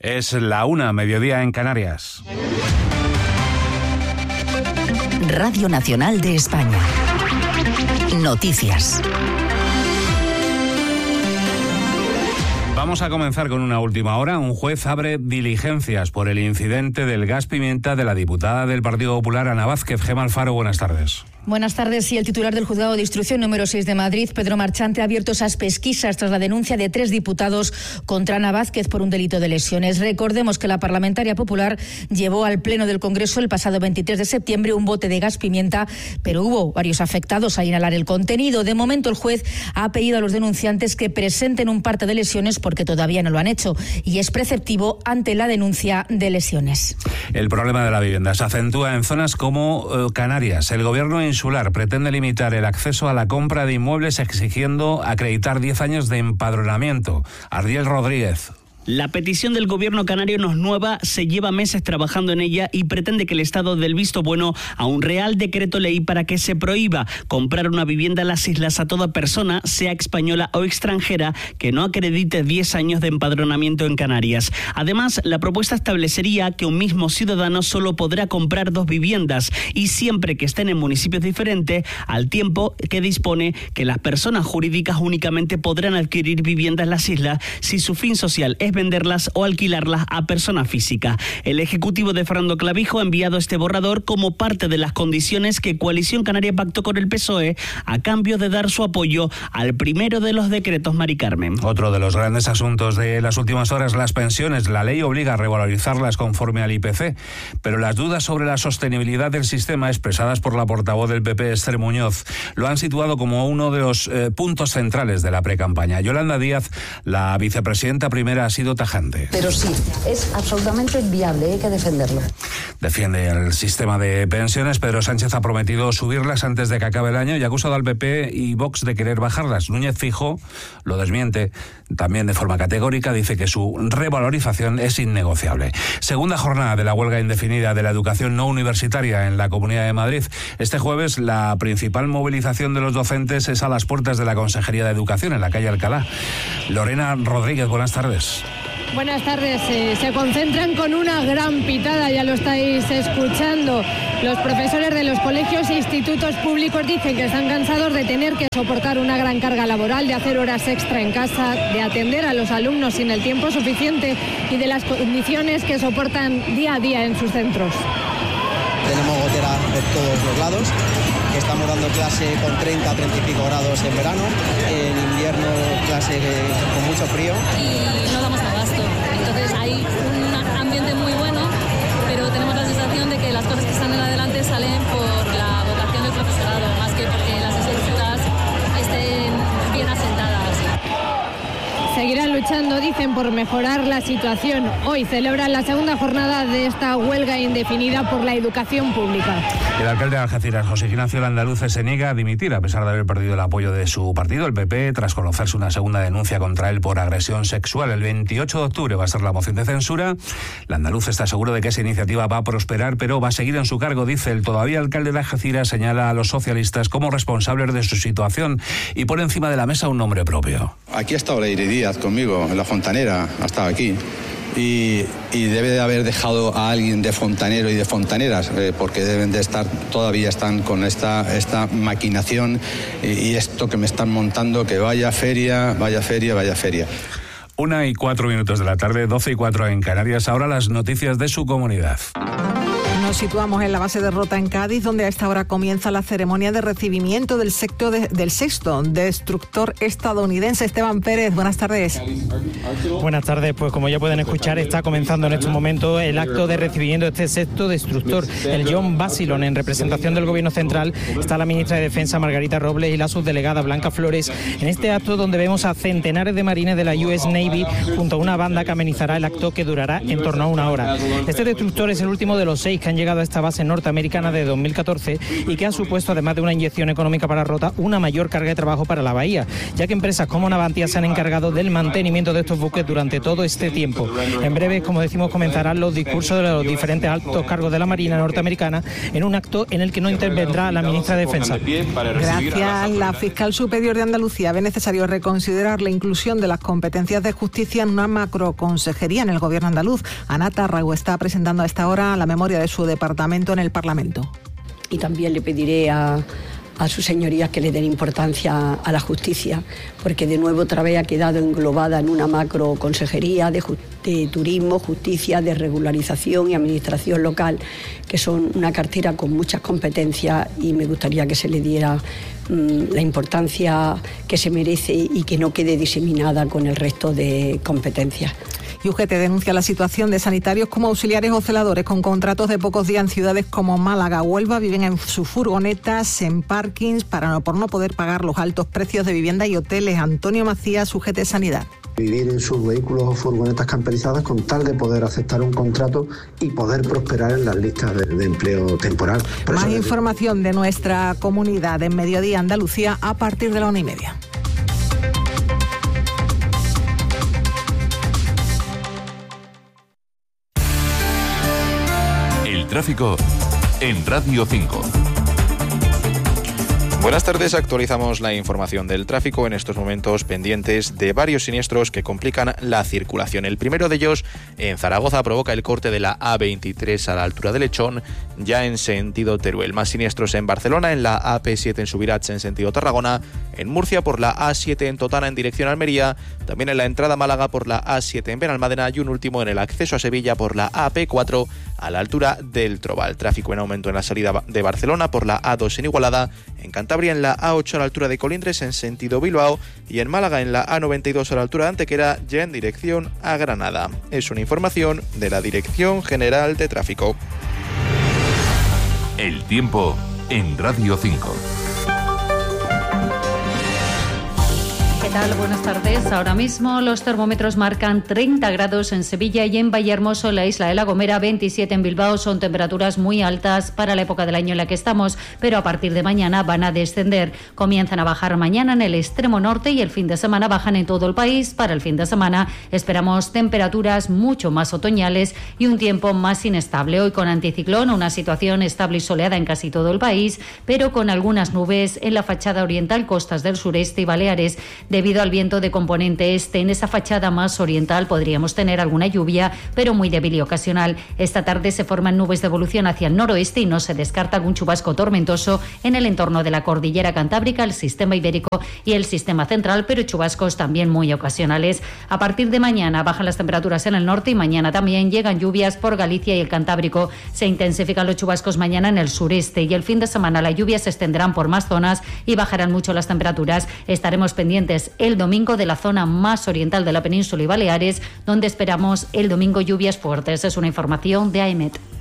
Es la 1, mediodía en Canarias. Radio Nacional de España. Noticias. Vamos a comenzar con una última hora. Un juez abre diligencias por el incidente del gas pimienta de la diputada del Partido Popular, Ana Vázquez. Gemma Alfaro, buenas tardes. Buenas tardes. Sí, el titular del Juzgado de Instrucción número 6 de Madrid, Pedro Marchante, ha abierto esas pesquisas tras la denuncia de 3 diputados contra Ana Vázquez por un delito de lesiones. Recordemos que la parlamentaria popular llevó al Pleno del Congreso el pasado 23 de septiembre un bote de gas pimienta, pero hubo varios afectados a inhalar el contenido. De momento, el juez ha pedido a los denunciantes que presenten un parte de lesiones porque todavía no lo han hecho y es preceptivo ante la denuncia de lesiones. El problema de la vivienda se acentúa en zonas como Canarias. El Gobierno insular pretende limitar el acceso a la compra de inmuebles exigiendo acreditar 10 años de empadronamiento. Ardiel Rodríguez. La petición del gobierno canario no es nueva, se lleva meses trabajando en ella y pretende que el Estado dé el visto bueno a un real decreto ley para que se prohíba comprar una vivienda en las islas a toda persona, sea española o extranjera, que no acredite 10 años de empadronamiento en Canarias. Además, la propuesta establecería que un mismo ciudadano solo podrá comprar 2 viviendas y siempre que estén en municipios diferentes, al tiempo que dispone que las personas jurídicas únicamente podrán adquirir viviendas en las islas si su fin social es venderlas o alquilarlas a personas físicas. El Ejecutivo de Fernando Clavijo ha enviado este borrador como parte de las condiciones que Coalición Canaria pactó con el PSOE a cambio de dar su apoyo al primero de los decretos, Mari Carmen. Otro de los grandes asuntos de las últimas horas, las pensiones. La ley obliga a revalorizarlas conforme al IPC, pero las dudas sobre la sostenibilidad del sistema expresadas por la portavoz del PP, Esther Muñoz, lo han situado como uno de los puntos centrales de la precampaña. Yolanda Díaz, la vicepresidenta primera, ha sido tajante. Pero sí, es absolutamente viable, hay que defenderlo. Defiende el sistema de pensiones. Pedro Sánchez ha prometido subirlas antes de que acabe el año y ha acusado al PP y Vox de querer bajarlas. Núñez Feijóo lo desmiente también de forma categórica, dice que su revalorización es innegociable. Segunda jornada de la huelga indefinida de la educación no universitaria en la Comunidad de Madrid. Este jueves la principal movilización de los docentes es a las puertas de la Consejería de Educación en la calle Alcalá. Lorena Rodríguez, buenas tardes. Buenas tardes. Se concentran con una gran pitada, ya lo estáis escuchando. Los profesores de los colegios e institutos públicos dicen que están cansados de tener que soportar una gran carga laboral, de hacer horas extra en casa, de atender a los alumnos sin el tiempo suficiente y de las condiciones que soportan día a día en sus centros. Tenemos gotera de todos los lados. Estamos dando clase con 30, 30 y pico grados en verano, en invierno clase con mucho frío. Y no damos abasto, entonces hay un ambiente muy bueno, pero tenemos la sensación de que las cosas que están en adelante salen por la vocación del profesorado, más que porque las estructuras estén bien asentadas. Seguirán luchando, dicen, por mejorar la situación. Hoy celebran la segunda jornada de esta huelga indefinida por la educación pública. El alcalde de Algeciras, José Ignacio Landaluce, se niega a dimitir a pesar de haber perdido el apoyo de su partido, el PP, tras conocerse una segunda denuncia contra él por agresión sexual. El 28 de octubre va a ser la moción de censura. Landaluce está seguro de que esa iniciativa va a prosperar, pero va a seguir en su cargo, dice. El todavía alcalde de Algeciras señala a los socialistas como responsables de su situación y pone encima de la mesa un nombre propio. Aquí ha estado Leire Díaz conmigo, en la Fontanera, ha estado aquí. Y debe de haber dejado a alguien de fontanero y de fontaneras, porque deben de estar, todavía están con esta maquinación y esto que me están montando, que vaya feria, vaya feria, vaya feria. 1:04 de la tarde, 12:04 en Canarias. Ahora las noticias de su comunidad. Nos situamos en la base de Rota en Cádiz, donde a esta hora comienza la ceremonia de recibimiento del sexto destructor estadounidense. Esteban Pérez, buenas tardes. Buenas tardes, pues como ya pueden escuchar, está comenzando en estos momentos el acto de recibimiento de este sexto destructor, el John Basildon. En representación del Gobierno Central está la ministra de Defensa, Margarita Robles, y la subdelegada Blanca Flores, en este acto donde vemos a centenares de marines de la US Navy junto a una banda que amenizará el acto, que durará en torno a 1 hora. Este destructor es el último de los 6 que han llegado llegado a esta base norteamericana de 2014 y que ha supuesto, además de una inyección económica para Rota, una mayor carga de trabajo para la bahía, ya que empresas como Navantia se han encargado del mantenimiento de estos buques durante todo este tiempo. En breve, como decimos, comenzarán los discursos de los diferentes altos cargos de la Marina norteamericana en un acto en el que no intervendrá la ministra de Defensa. Gracias. La fiscal superior de Andalucía ve necesario reconsiderar la inclusión de las competencias de justicia en una macroconsejería en el gobierno andaluz. Ana Tárrago está presentando a esta hora la memoria de su departamento en el Parlamento. Y también le pediré a sus señorías que le den importancia a la justicia, porque de nuevo otra vez ha quedado englobada en una macroconsejería de turismo, justicia, de regularización y administración local, que son una cartera con muchas competencias, y me gustaría que se le diera la importancia que se merece y que no quede diseminada con el resto de competencias. Y UGT denuncia la situación de sanitarios como auxiliares o celadores con contratos de pocos días en ciudades como Málaga o Huelva. Viven en sus furgonetas, en parkings, por no poder pagar los altos precios de vivienda y hoteles. Antonio Macías, UGT Sanidad. Vivir en sus vehículos o furgonetas camperizadas con tal de poder aceptar un contrato y poder prosperar en las listas de empleo temporal. Más información de nuestra comunidad en Mediodía Andalucía a partir de la 1:30. El tráfico en Radio 5. Buenas tardes, actualizamos la información del tráfico en estos momentos pendientes de varios siniestros que complican la circulación. El primero de ellos en Zaragoza provoca el corte de la A23 a la altura de Lechón, ya en sentido Teruel. Más siniestros en Barcelona, en la AP7 en Subirats en sentido Tarragona, en Murcia por la A7 en Totana en dirección Almería, también en la entrada a Málaga por la A7 en Benalmádena y un último en el acceso a Sevilla por la AP4 a la altura del Trobal. Tráfico en aumento en la salida de Barcelona por la A2 en Igualada, en Cantabria en la A8 a la altura de Colindres en sentido Bilbao y en Málaga en la A92 a la altura de Antequera ya en dirección a Granada. Es una información de la Dirección General de Tráfico. El tiempo en Radio 5. ¿Qué tal? Buenas tardes. Ahora mismo los termómetros marcan 30 grados en Sevilla y en Vallehermoso, en la isla de La Gomera, 27 en Bilbao. Son temperaturas muy altas para la época del año en la que estamos, pero a partir de mañana van a descender. Comienzan a bajar mañana en el extremo norte y el fin de semana bajan en todo el país. Para el fin de semana esperamos temperaturas mucho más otoñales y un tiempo más inestable. Hoy con anticiclón, una situación estable y soleada en casi todo el país, pero con algunas nubes en la fachada oriental, costas del sureste y Baleares. Debido al viento de componente este, en esa fachada más oriental podríamos tener alguna lluvia, pero muy débil y ocasional. Esta tarde se forman nubes de evolución hacia el noroeste y no se descarta algún chubasco tormentoso en el entorno de la cordillera cantábrica, el sistema ibérico y el sistema central, pero chubascos también muy ocasionales. A partir de mañana bajan las temperaturas en el norte y mañana también llegan lluvias por Galicia y el Cantábrico. Se intensifican los chubascos mañana en el sureste y el fin de semana las lluvias se extenderán por más zonas y bajarán mucho las temperaturas. Estaremos pendientes el domingo de la zona más oriental de la península y Baleares, donde esperamos el domingo lluvias fuertes. Es una información de AEMET.